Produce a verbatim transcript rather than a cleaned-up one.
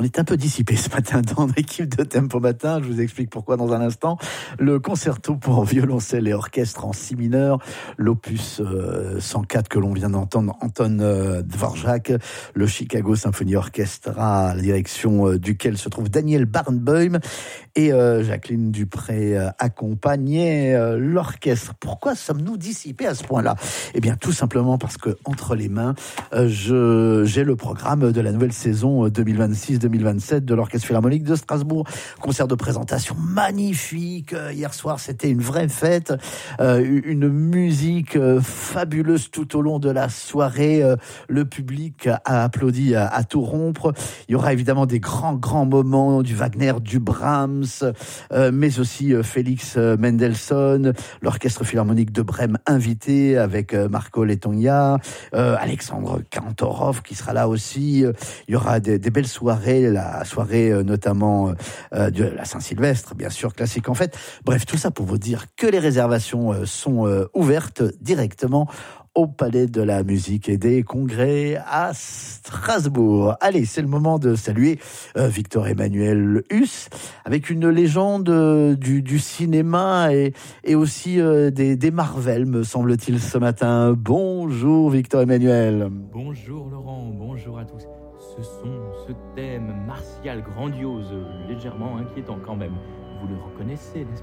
on est un peu dissipé ce matin dans l'équipe de Tempo Matin. Je vous explique pourquoi dans un instant. Le concerto pour violoncelle et orchestre en si mineur, l'opus euh, cent quatre que l'on vient d'entendre, Anton euh, Dvorak, le Chicago Symphony Orchestra, à la direction euh, duquel se trouve Daniel Barenboim, et euh, Jacqueline Dupré euh, accompagnait euh, l'orchestre. Pourquoi sommes-nous dissipés à ce point-là ? Eh bien, tout simplement parce que entre les mains, euh, je, j'ai le programme de la nouvelle saison deux mille vingt-six deux mille vingt-sept de l'Orchestre Philharmonique de Strasbourg. Concert de présentation magnifique. Hier soir, c'était une vraie fête. Euh, une musique euh, fabuleuse tout au long de la soirée. Euh, le public a applaudi à, à tout rompre. Il y aura évidemment des grands, grands moments du Wagner, du Brahms, euh, mais aussi euh, Félix Mendelssohn, l'Orchestre Philharmonique de Brême invité avec euh, Marco Lettonia, euh, Alexandre Kantorov qui sera là aussi. Il y aura des, des belles soirées, la soirée euh, notamment euh, de la Saint-Sylvestre, bien sûr, classique en fait. Bref, tout ça pour vous dire que les réservations euh, sont euh, ouvertes directement au Palais de la Musique et des Congrès à Strasbourg. Allez, c'est le moment de saluer euh, Victor Emmanuel Huss, avec une légende euh, du, du cinéma et, et aussi euh, des, des Marvel, me semble-t-il, ce matin. Bonjour Victor Emmanuel. Bonjour Laurent, bonjour à tous. Ce son, ce thème martial grandiose, légèrement inquiétant quand même, vous le reconnaissez, n'est-ce pas ?